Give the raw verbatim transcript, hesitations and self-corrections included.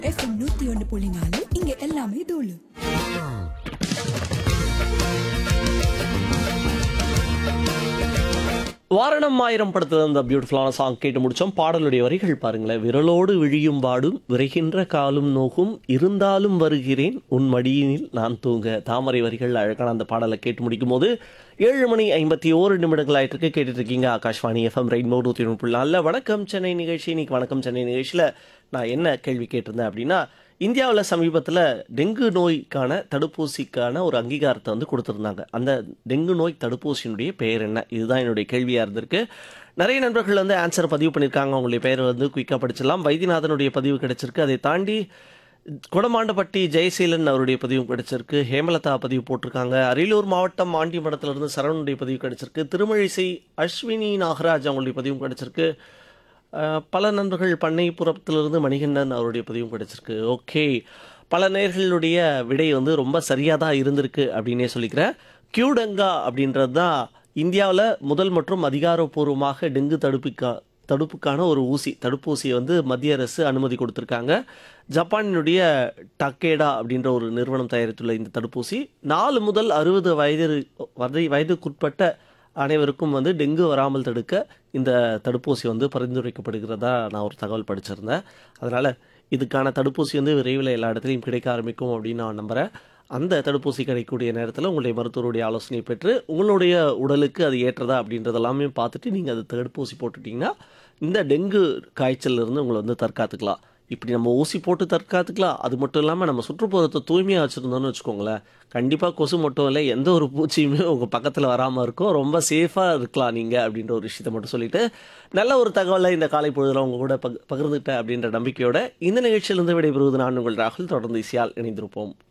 FM நூத்தி ஒன்று புள்ளி நாலு இங்க எல்லாமே தூளு. வாரணம் ஆயிரம் படத்துல அந்த பியூட்டிஃபுல்லான சாங் கேட்டு முடிச்சோம். பாடலுடைய வரிகள் பாருங்களேன். விரலோடு விழியும் பாடும் விரைகின்ற காலும் நோகும் இருந்தாலும் வருகிறேன் உன் மடியினில் நான் தூங்க. தாமரை வரிகள் அழகான அந்த பாடலை கேட்டு முடிக்கும் போது ஏழு மணி ஐம்பத்தி ஓரு நிமிடங்கள் ஆயிட்டு இருக்கு. கேட்டுட்டு இருக்கீங்க ஆகாஷ்வாணி எஃப்எம் ரெயின்போ நூற்றி ஒன்று புள்ளி நாலில் வணக்கம் சென்னை நிகழ்ச்சி. இன்னைக்கு வணக்கம் சென்னை நிகழ்ச்சியில் நான் என்ன கேள்வி கேட்டிருந்தேன் அப்படின்னா, இந்தியாவில் சமீபத்தில் டெங்கு நோய்க்கான தடுப்பூசிக்கான ஒரு அங்கீகாரத்தை வந்து கொடுத்துருந்தாங்க. அந்த டெங்கு நோய் தடுப்பூசியினுடைய பெயர் என்ன? இதுதான் என்னுடைய கேள்வியாக இருந்திருக்கு. நிறைய நண்பர்கள் வந்து ஆன்சர் பதிவு பண்ணியிருக்காங்க. அவங்களுடைய பெயர் வந்து குயிக்காக படிச்சிடலாம். வைத்தியநாதனுடைய பதிவு கிடைச்சிருக்கு. அதை தாண்டி கொடமாண்டப்பட்டி ஜெயசீலன் அவருடைய பதிவு கிடைச்சிருக்கு. ஹேமலதா பதிவு போட்டிருக்காங்க. அரியலூர் மாவட்டம் ஆண்டிமடத்திலிருந்து சரவணுடைய பதிவு கிடைச்சிருக்கு. திருமழிசை அஸ்வினி நாகராஜ் அவங்களுடைய பதிவும் கிடைச்சிருக்கு. பல நண்பர்கள் பண்ணைப்புறத்திலிருந்து மணிகண்டன் அவருடைய பதிவும் கிடைச்சிருக்கு. ஓகே, பல நேர்களுடைய விடை வந்து ரொம்ப சரியாக தான் இருந்திருக்கு அப்படின்னே சொல்லிக்கிறேன். கியூடெங்கா அப்படின்றது தான் இந்தியாவில் முதல் மற்றும் அதிகாரப்பூர்வமாக டெங்கு தடுப்புக்கா தடுப்புக்கான ஒரு ஊசி தடுப்பூசியை வந்து மத்திய அரசு அனுமதி கொடுத்துருக்காங்க. ஜப்பானினுடைய டக்கேடா அப்படின்ற ஒரு நிறுவனம் தயாரித்துள்ள இந்த தடுப்பூசி நாலு முதல் அறுபது வயது வயது வயதுக்குட்பட்ட அனைவருக்கும் வந்து டெங்கு வராமல் தடுக்க இந்த தடுப்பூசி வந்து பரிந்துரைக்கப்படுகிறதா நான் ஒரு தகவல் படிச்சிருந்தேன். அதனால் இதுக்கான தடுப்பூசி வந்து விரைவில் எல்லா இடத்துலையும் கிடைக்க ஆரம்பிக்கும் அப்படின்னு நான் நம்புகிறேன். அந்த தடுப்பூசி கிடைக்கக்கூடிய நேரத்தில் உங்களுடைய மருத்துவருடைய ஆலோசனை பெற்று உங்களுடைய உடலுக்கு அது ஏற்றதா அப்படின்றதெல்லாமே பார்த்துட்டு நீங்கள் அது தடுப்பூசி போட்டுட்டிங்கன்னா இந்த டெங்கு காய்ச்சலிருந்து உங்களை வந்து தற்காத்துக்கலாம். இப்படி நம்ம ஊசி போட்டு தற்காத்துக்கலாம். அது மட்டும் இல்லாமல் நம்ம சுற்றுப்புறத்தை தூய்மையாக வச்சுருந்தோம்னு வச்சுக்கோங்களேன், கண்டிப்பாக கொசு மட்டும் இல்லை, எந்த ஒரு பூச்சியுமே உங்கள் பக்கத்தில் வராமல் இருக்கும். ரொம்ப சேஃபாக இருக்கலாம் நீங்கள் அப்படின்ற ஒரு விஷயத்தை மட்டும் சொல்லிவிட்டு நல்ல ஒரு தகவலை இந்த காலை பொழுதில் உங்கள் கூட பக் பகிர்ந்துட்டேன் அப்படின்ற நம்பிக்கையோட இந்த நிகழ்ச்சியிலிருந்து விடைபெறுவது நான் உங்கள் ராகுல். தொடர்ந்து இசையால் இணைந்திருப்போம்.